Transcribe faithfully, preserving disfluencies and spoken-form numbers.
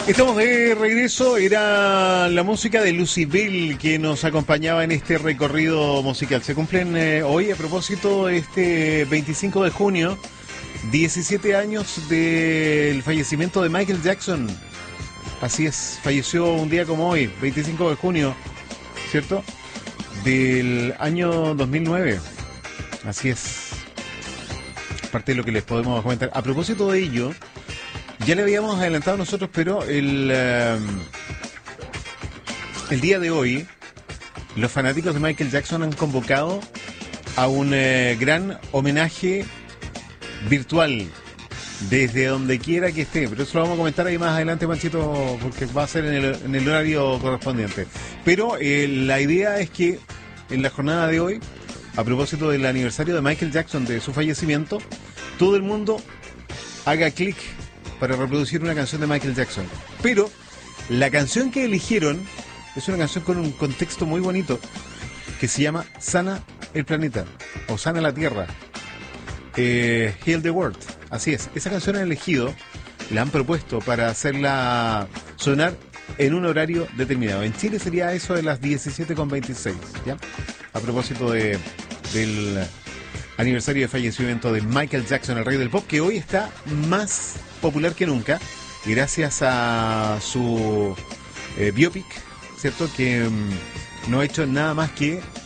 Estamos de regreso, era la música de Lucybell que nos acompañaba en este recorrido musical. Se cumplen eh, hoy, a propósito, este veinticinco de junio, diecisiete años del fallecimiento de Michael Jackson. Así es, falleció un día como hoy, veinticinco de junio, ¿cierto? Del año dos mil nueve. Así es. Parte de lo que les podemos comentar. A propósito de ello, ya le habíamos adelantado nosotros, pero el, uh, el día de hoy, los fanáticos de Michael Jackson han convocado a un uh, gran homenaje virtual, desde donde quiera que esté. Pero eso lo vamos a comentar ahí más adelante, Panchito, porque va a ser en el, en el horario correspondiente. Pero eh, la idea es que en la jornada de hoy, a propósito del aniversario de Michael Jackson, de su fallecimiento, todo el mundo haga clic para reproducir una canción de Michael Jackson. Pero la canción que eligieron es una canción con un contexto muy bonito que se llama Sana el Planeta o Sana la Tierra, eh, Heal the World. Así es, esa canción han elegido, la han propuesto para hacerla sonar en un horario determinado. En Chile sería eso de las diecisiete con veintiséis, ¿ya? A propósito de, del aniversario de fallecimiento de Michael Jackson, el rey del pop, que hoy está más popular que nunca, gracias a su eh, biopic, ¿cierto? Que um, no ha hecho nada más que